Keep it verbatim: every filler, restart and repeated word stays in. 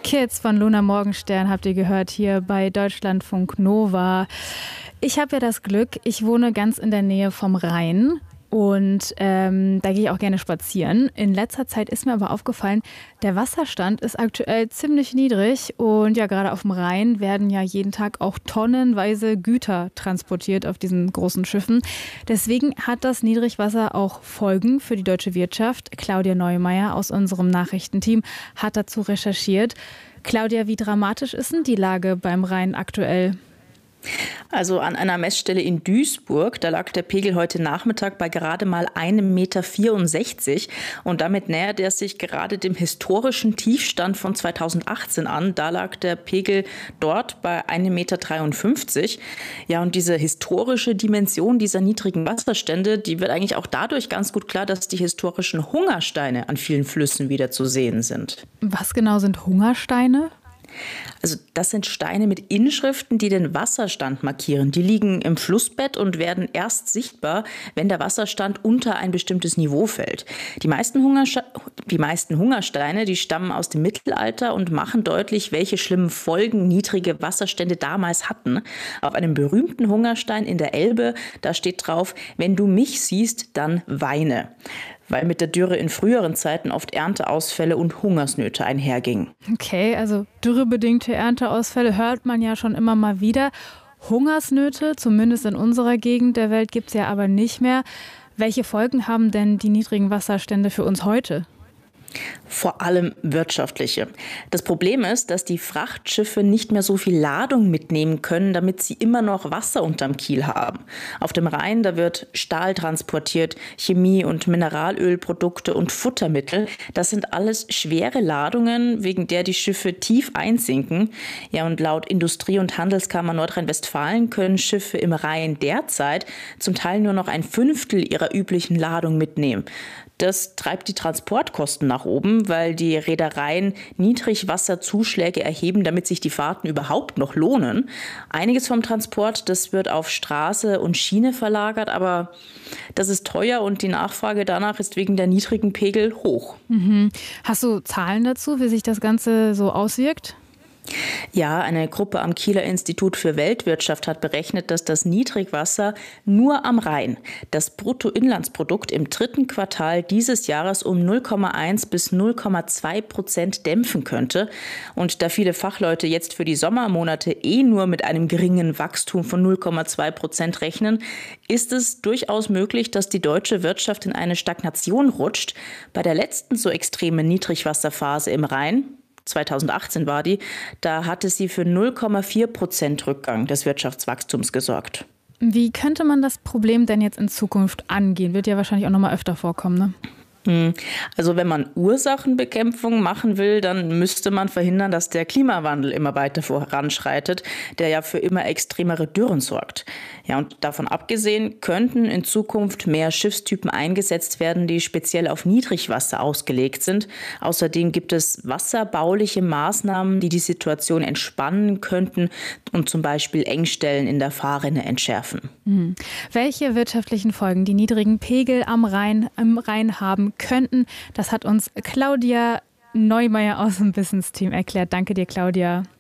Kids von Luna Morgenstern habt ihr gehört hier bei Deutschlandfunk Nova. Ich habe ja das Glück, ich wohne ganz in der Nähe vom Rhein. Und ähm, da gehe ich auch gerne spazieren. In letzter Zeit ist mir aber aufgefallen, der Wasserstand ist aktuell ziemlich niedrig. Und ja, gerade auf dem Rhein werden ja jeden Tag auch tonnenweise Güter transportiert auf diesen großen Schiffen. Deswegen hat das Niedrigwasser auch Folgen für die deutsche Wirtschaft. Claudia Neumeier aus unserem Nachrichtenteam hat dazu recherchiert. Claudia, wie dramatisch ist denn die Lage beim Rhein aktuell? Also an einer Messstelle in Duisburg, da lag der Pegel heute Nachmittag bei gerade mal einem Meter vierundsechzig und damit nähert er sich gerade dem historischen Tiefstand von zweitausendachtzehn an. Da lag der Pegel dort bei einem Meter dreiundfünfzig. Ja, und diese historische Dimension dieser niedrigen Wasserstände, die wird eigentlich auch dadurch ganz gut klar, dass die historischen Hungersteine an vielen Flüssen wieder zu sehen sind. Was genau sind Hungersteine? Also das sind Steine mit Inschriften, die den Wasserstand markieren. Die liegen im Flussbett und werden erst sichtbar, wenn der Wasserstand unter ein bestimmtes Niveau fällt. Die meisten, Hungerste- die meisten Hungersteine, die stammen aus dem Mittelalter und machen deutlich, welche schlimmen Folgen niedrige Wasserstände damals hatten. Auf einem berühmten Hungerstein in der Elbe, da steht drauf: Wenn du mich siehst, dann weine. Weil mit der Dürre in früheren Zeiten oft Ernteausfälle und Hungersnöte einhergingen. Okay, also dürrebedingte Ernteausfälle hört man ja schon immer mal wieder. Hungersnöte, zumindest in unserer Gegend der Welt, gibt es ja aber nicht mehr. Welche Folgen haben denn die niedrigen Wasserstände für uns heute? Vor allem wirtschaftliche. Das Problem ist, dass die Frachtschiffe nicht mehr so viel Ladung mitnehmen können, damit sie immer noch Wasser unterm Kiel haben. Auf dem Rhein, da wird Stahl transportiert, Chemie- und Mineralölprodukte und Futtermittel. Das sind alles schwere Ladungen, wegen der die Schiffe tief einsinken. Ja, und laut Industrie- und Handelskammer Nordrhein-Westfalen können Schiffe im Rhein derzeit zum Teil nur noch ein Fünftel ihrer üblichen Ladung mitnehmen. Das treibt die Transportkosten nach oben, weil die Reedereien Niedrigwasserzuschläge erheben, damit sich die Fahrten überhaupt noch lohnen. Einiges vom Transport, das wird auf Straße und Schiene verlagert, aber das ist teuer und die Nachfrage danach ist wegen der niedrigen Pegel hoch. Mhm. Hast du Zahlen dazu, wie sich das Ganze so auswirkt? Ja, eine Gruppe am Kieler Institut für Weltwirtschaft hat berechnet, dass das Niedrigwasser nur am Rhein das Bruttoinlandsprodukt im dritten Quartal dieses Jahres um null Komma eins bis null Komma zwei Prozent dämpfen könnte. Und da viele Fachleute jetzt für die Sommermonate eh nur mit einem geringen Wachstum von null Komma zwei Prozent rechnen, ist es durchaus möglich, dass die deutsche Wirtschaft in eine Stagnation rutscht. Bei der letzten so extremen Niedrigwasserphase im Rhein, zweitausendachtzehn war die, da hatte sie für null Komma vier Prozent Rückgang des Wirtschaftswachstums gesorgt. Wie könnte man das Problem denn jetzt in Zukunft angehen? Wird ja wahrscheinlich auch noch mal öfter vorkommen, ne? Also wenn man Ursachenbekämpfung machen will, dann müsste man verhindern, dass der Klimawandel immer weiter voranschreitet, der ja für immer extremere Dürren sorgt. Ja, und davon abgesehen könnten in Zukunft mehr Schiffstypen eingesetzt werden, die speziell auf Niedrigwasser ausgelegt sind. Außerdem gibt es wasserbauliche Maßnahmen, die die Situation entspannen könnten und zum Beispiel Engstellen in der Fahrrinne entschärfen. Mhm. Welche wirtschaftlichen Folgen die niedrigen Pegel am Rhein, am Rhein haben könnten, das hat uns Claudia Neumeier aus dem Business-Team erklärt. Danke dir, Claudia.